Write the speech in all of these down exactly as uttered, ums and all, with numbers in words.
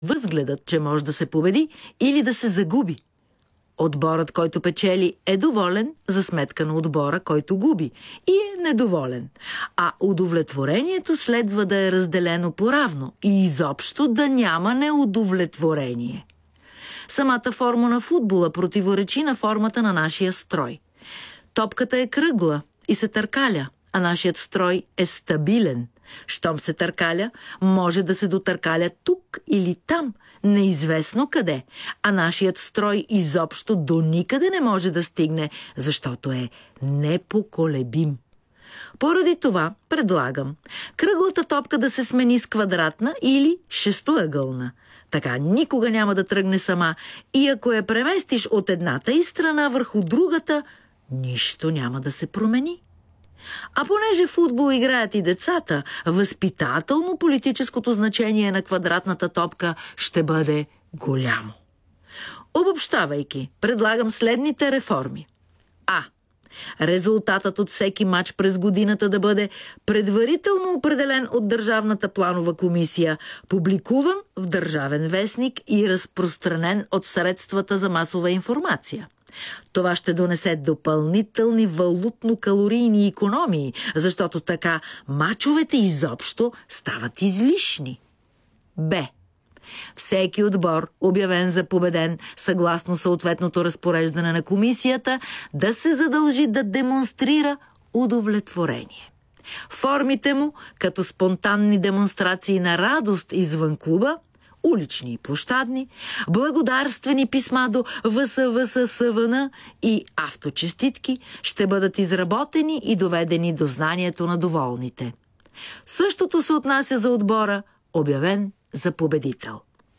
възгледът, че може да се победи или да се загуби. Отборът, който печели, е доволен за сметка на отбора, който губи, и е недоволен. А удовлетворението следва да е разделено поравно и изобщо да няма неудовлетворение. Самата форма на футбола противоречи на формата на нашия строй. Топката е кръгла и се търкаля, а нашият строй е стабилен. Щом се търкаля, може да се дотъркаля тук или там, неизвестно къде, а нашият строй изобщо до никъде не може да стигне, защото е непоколебим. Поради това предлагам кръглата топка да се смени с квадратна или шестоъгълна. Така никога няма да тръгне сама и ако я преместиш от едната и страна върху другата, нищо няма да се промени. А понеже футбол играят и децата, възпитателно-политическото значение на квадратната топка ще бъде голямо. Обобщавайки, предлагам следните реформи. А. Резултатът от всеки мач през годината да бъде предварително определен от Държавната планова комисия, публикуван в Държавен вестник и разпространен от средствата за масова информация. Това ще донесе допълнителни валутно-калорийни икономии, защото така мачовете изобщо стават излишни. Б. Всеки отбор, обявен за победен съгласно съответното разпореждане на комисията, да се задължи да демонстрира удовлетворение. Формите му, като спонтанни демонстрации на радост извън клуба, улични и площадни, благодарствени писма до ВСВССВН и авточеститки, ще бъдат изработени и доведени до знанието на доволните. Същото се отнася за отбора, обявен за победител.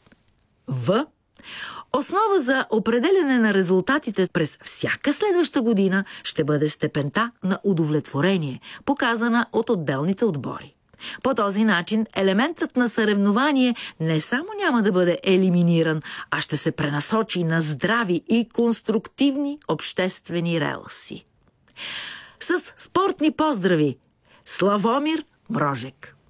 В. Основа за определяне на резултатите през всяка следваща година ще бъде степента на удовлетворение, показана от отделните отбори. По този начин елементът на съревнование не само няма да бъде елиминиран, а ще се пренасочи на здрави и конструктивни обществени релси. С спортни поздрави! Славомир Мрожек.